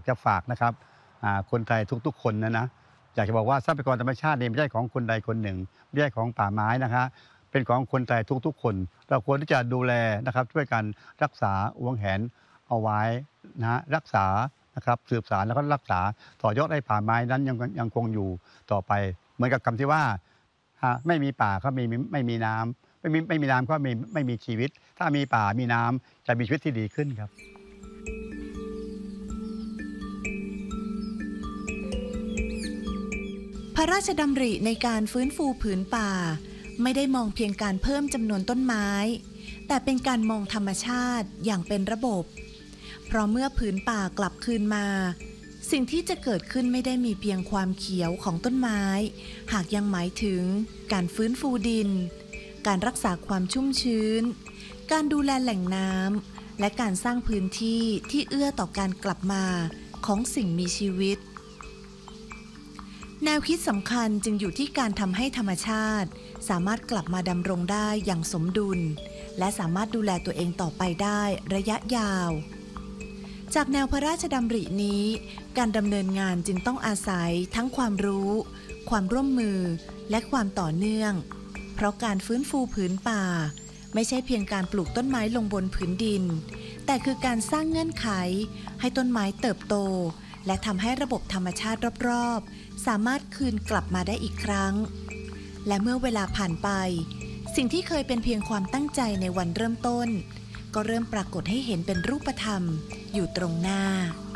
จะฝากนะครับคนไทยทุกๆคนนะอยากจะบอกว่าทรัพยากรธรรมชาตินี่ไม่ใช่ของคนใดคนหนึ่งไม่ใช่ของป่าไม้นะคะเป็นของคนไทยทุกๆคนเราควรที่จะดูแลนะครับช่วยกันรักษาหวงแหนเอาไว้รักษานะครับสืบสานแล้วก็รักษาต่อยอดให้ป่าไม้นั้นยังคงอยู่ต่อไปเหมือนกับคำที่ว่าไม่มีป่าก็ไม่มีน้ำไม่มีน้ำก็ไม่มีชีวิตถ้ามีป่ามีน้ำจะมีชีวิตที่ดีขึ้นครับพระราชดำริในการฟื้นฟูผืนป่าไม่ได้มองเพียงการเพิ่มจำนวนต้นไม้แต่เป็นการมองธรรมชาติอย่างเป็นระบบเพราะเมื่อผืนป่ากลับคืนมาสิ่งที่จะเกิดขึ้นไม่ได้มีเพียงความเขียวของต้นไม้หากยังหมายถึงการฟื้นฟูดินการรักษาความชุ่มชื้นการดูแลแหล่งน้ำและการสร้างพื้นที่ที่เอื้อต่อการกลับมาของสิ่งมีชีวิตแนวคิดสำคัญจึงอยู่ที่การทำให้ธรรมชาติสามารถกลับมาดำรงได้อย่างสมดุลและสามารถดูแลตัวเองต่อไปได้ระยะยาวจากแนวพระราชดำรินี้การดำเนินงานจึงต้องอาศัยทั้งความรู้ความร่วมมือและความต่อเนื่องเพราะการฟื้นฟูผืนป่าไม่ใช่เพียงการปลูกต้นไม้ลงบนผืนดินแต่คือการสร้างเงื่อนไขให้ต้นไม้เติบโตและทำให้ระบบธรรมชาติรอบๆสามารถคืนกลับมาได้อีกครั้งและเมื่อเวลาผ่านไปสิ่งที่เคยเป็นเพียงความตั้งใจในวันเริ่มต้นก็เริ่มปรากฏให้เห็นเป็นรูปธรรมอยู่ตรงหน้า